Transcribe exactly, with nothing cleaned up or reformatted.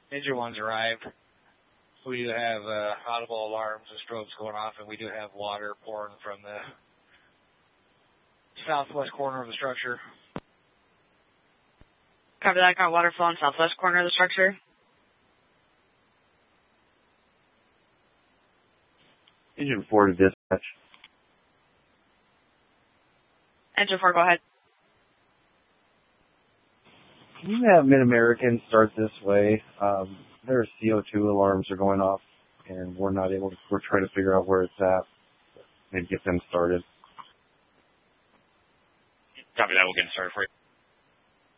Engine one's arrived. We do have uh, audible alarms and strobes going off, and we do have water pouring from the southwest corner of the structure. Copy that. Got water flowing southwest corner of the structure. Engine four to dispatch. Engine four, go ahead. Can you have Mid-American start this way? Um, their C O two alarms are going off, and we're not able to, we're trying to figure out where it's at and get them started. Copy that. We'll get started for you.